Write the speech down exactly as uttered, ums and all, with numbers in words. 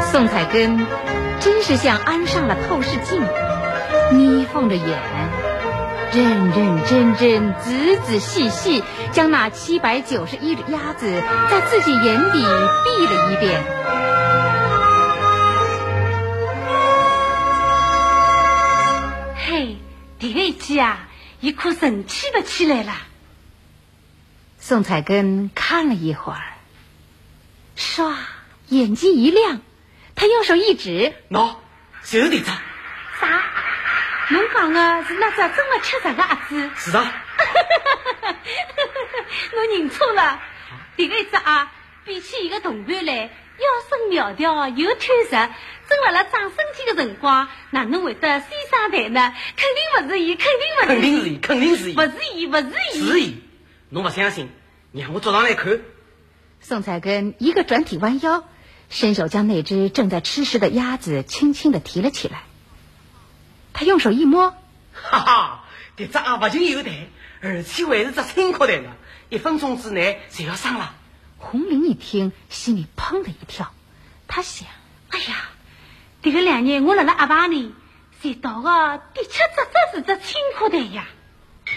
宋彩根真是像安上了透视镜，眯缝着眼，认认真真、仔仔细细将那七百九十一只鸭子在自己眼底闭了一遍。 嘿，这个一记啊，一颗神气不起来了。 宋彩根看了一会儿，唰，眼睛一亮，他用手一指：“ 喏，就是这只。” 啥？侬讲的是那只真的吃这个鸭子？ 是的。 侬认错了，这个一只啊，比起一个同伴来，腰身苗条又贪食，正辣辣长身体的辰光，哪能会得先上台呢？肯定不是伊，肯定不是伊， 肯定是伊，肯定是伊， 不是伊，不是伊， 是伊。侬不相信，让我捉上来看。 宋彩根一个转体弯腰，伸手将那只正在吃食的鸭子轻轻地提了起来。他用手一摸， 哈哈，这只鸭不仅有蛋，而且还是只青壳蛋呢，一分钟之内就要上了。 红玲一听，心里砰的一跳，他想： 哎呀，这个两日我辣辣鸭棚里才到的，的确只只是只青壳蛋呀。